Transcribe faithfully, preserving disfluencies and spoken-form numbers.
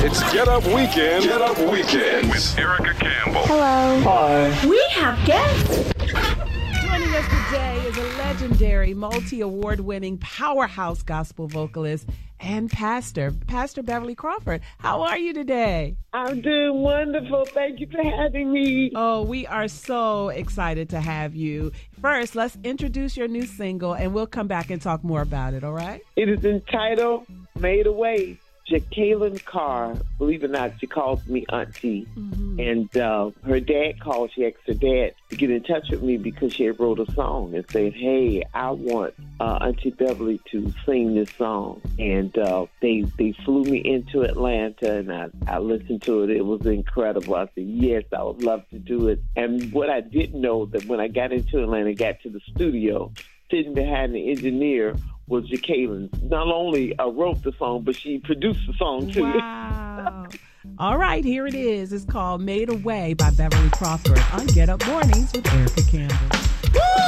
It's Get Up Weekend. Get Up Weekend with Erica Campbell. Hello. Hi. We have guests. Joining us today is a legendary, multi-award-winning powerhouse gospel vocalist and pastor, Pastor Beverly Crawford. How are you today? I'm doing wonderful. Thank you for having me. Oh, we are so excited to have you. First, let's introduce your new single, and we'll come back and talk more about it, all right? It is entitled Made Away. Jacqueline Carr, believe it or not, she calls me auntie. Mm-hmm. And uh, her dad called, she asked her dad to get in touch with me because she had wrote a song and said, hey, I want uh, Auntie Beverly to sing this song. And uh, they they flew me into Atlanta, and I, I listened to it. It was incredible. I said, yes, I would love to do it. And what I didn't know, that when I got into Atlanta, got to the studio, sitting behind the engineer was Jacqueline. Not only uh, wrote the song, but she produced the song, too. Wow. All right, here it is. It's called Made Away by Beverly Crawford on Get Up Mornings with Erica Campbell.